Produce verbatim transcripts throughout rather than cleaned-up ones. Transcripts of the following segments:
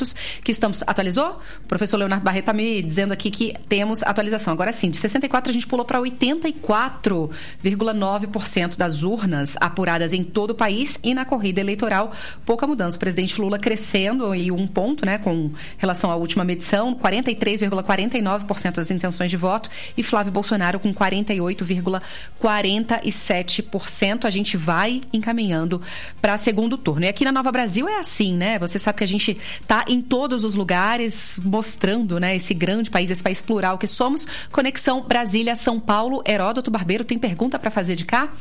votos que estamos... Atualizou? O professor Leonardo Barreto está me dizendo aqui que temos atualização. Agora sim, de sessenta e quatro a gente pulou para oitenta e quatro vírgula nove por cento das urnas apuradas em todo o país, e na corrida eleitoral, pouca mudança. O presidente Lula crescendo em um ponto, né, com relação à última medição, quarenta e três vírgula quarenta e nove por cento das intenções de voto, e Flávio Bolsonaro com quarenta e oito vírgula quarenta e sete por cento. A gente vai encaminhando para segundo turno. E aqui na Nova Brasil é assim, né? Você sabe que a gente está em todos os lugares mostrando, né, esse grande país, esse país plural que somos. Conexão Brasília-São Paulo. Heródoto Barbeiro tem pergunta para fazer de cá?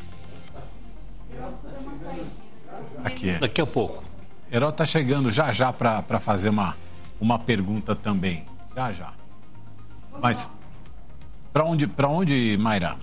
Aqui é. Daqui a pouco. Heródoto está chegando já já para fazer uma, uma pergunta também. Já já. Mas para onde, para onde, Mayra?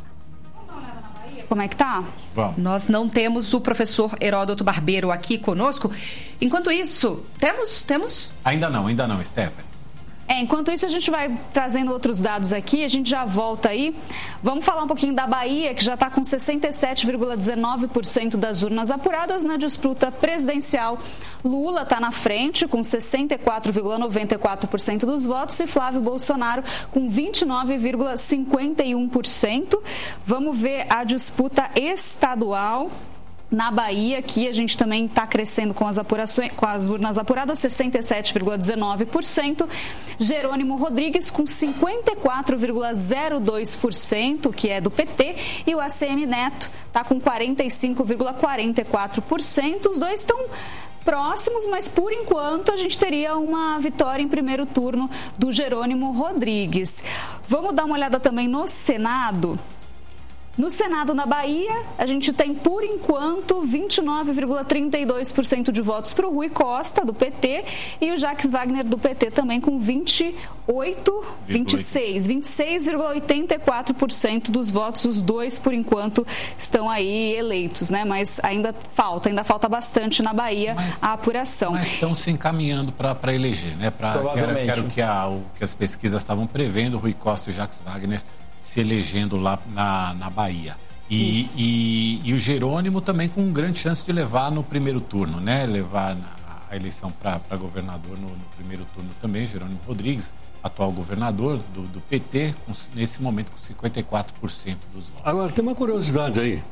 Como é que tá? Vamos. Nós não temos o professor Heródoto Barbeiro aqui conosco. Enquanto isso, temos? Temos? Ainda não, ainda não, Stephanie. É, enquanto isso, a gente vai trazendo outros dados aqui, a gente já volta aí. Vamos falar um pouquinho da Bahia, que já está com sessenta e sete vírgula dezenove por cento das urnas apuradas na disputa presidencial. Lula está na frente com sessenta e quatro vírgula noventa e quatro por cento dos votos e Flávio Bolsonaro com vinte e nove vírgula cinquenta e um por cento. Vamos ver a disputa estadual. Na Bahia, aqui a gente também está crescendo com as, apurações, com as urnas apuradas, sessenta e sete vírgula dezenove por cento. Jerônimo Rodrigues com cinquenta e quatro vírgula zero dois por cento, que é do P T, e o A C M Neto está com quarenta e cinco vírgula quarenta e quatro por cento. Os dois estão próximos, mas por enquanto a gente teria uma vitória em primeiro turno do Jerônimo Rodrigues. Vamos dar uma olhada também no Senado. No Senado, na Bahia, a gente tem, por enquanto, vinte e nove vírgula trinta e dois por cento de votos para o Rui Costa, do P T, e o Jacques Wagner, do P T, também com vinte e oito, vinte e seis, vinte e seis vírgula oitenta e quatro por cento dos votos. Os dois, por enquanto, estão aí eleitos, né? Mas ainda falta, ainda falta bastante na Bahia mas, a apuração. Mas estão se encaminhando para eleger, né? Pra, Provavelmente. Quero, quero que, a, o, que as pesquisas estavam prevendo, Rui Costa e Jacques Wagner se elegendo lá na, na Bahia. E, e, e o Jerônimo também com grande chance de levar no primeiro turno, né? Levar na, a eleição para governador no, no primeiro turno também. Jerônimo Rodrigues, atual governador do, do P T, com, nesse momento com cinquenta e quatro por cento dos votos. Agora, tem uma curiosidade aí.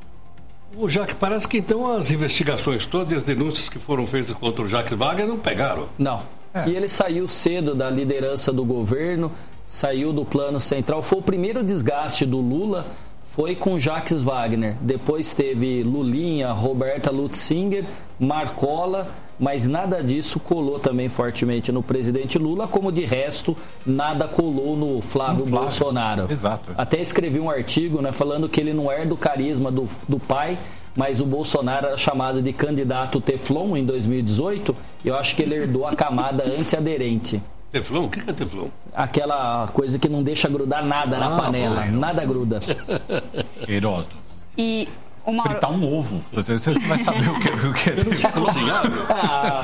O Jacques, parece que então as investigações todas, as denúncias que foram feitas contra o Jacques Wagner não pegaram. Não. É. E ele saiu cedo da liderança do governo, saiu do plano central. Foi o primeiro desgaste do Lula, foi com Jacques Wagner. Depois teve Lulinha, Roberta Lutzinger, Marcola, mas nada disso colou também fortemente no presidente Lula, como de resto nada colou no Flávio, no Flávio Bolsonaro. Exato. Até escrevi um artigo, né, falando que ele não herda o carisma do, do pai, mas o Bolsonaro era chamado de candidato Teflon em dois mil e dezoito. Eu acho que ele herdou a camada antiaderente. Teflon? O que é Teflon? Aquela coisa que não deixa grudar nada ah, na panela. Vai, nada gruda. Heródoto. E uma... fritar um ovo. Você, você vai saber o que, o que é. Não precisa cozinhar. Ah.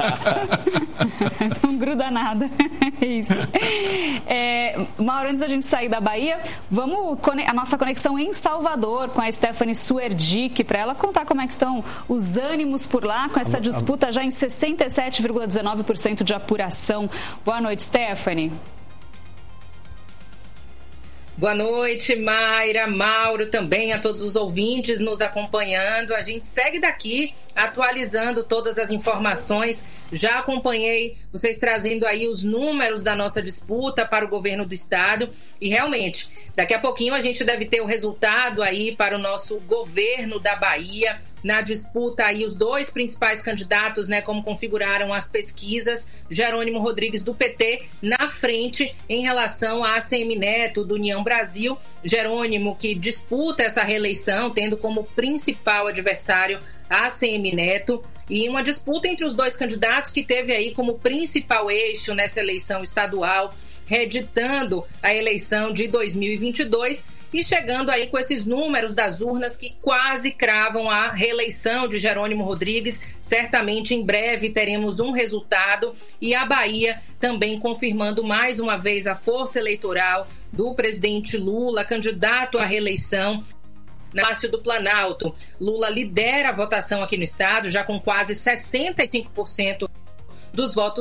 Não gruda nada. Isso. É, Mauro, antes da gente sair da Bahia, vamos a nossa conexão em Salvador com a Stephanie Suerdick, para ela contar como é que estão os ânimos por lá, com essa disputa já em sessenta e sete vírgula dezenove por cento de apuração. Boa noite, Stephanie. Boa noite, Mayra, Mauro, também a todos os ouvintes nos acompanhando. A gente segue daqui atualizando todas as informações. Já acompanhei vocês trazendo aí os números da nossa disputa para o governo do estado e realmente, daqui a pouquinho a gente deve ter o resultado aí para o nosso governo da Bahia. Na disputa aí os dois principais candidatos, né, como configuraram as pesquisas, Jerônimo Rodrigues do P T na frente em relação a A C M Neto do União Brasil. Jerônimo que disputa essa reeleição, tendo como principal adversário A C M Neto, e uma disputa entre os dois candidatos que teve aí como principal eixo nessa eleição estadual, reeditando a eleição de dois mil e vinte e dois e chegando aí com esses números das urnas que quase cravam a reeleição de Jerônimo Rodrigues. Certamente em breve teremos um resultado, e a Bahia também confirmando mais uma vez a força eleitoral do presidente Lula, candidato à reeleição. Palácio do Planalto, Lula lidera a votação aqui no estado, já com quase sessenta e cinco por cento dos votos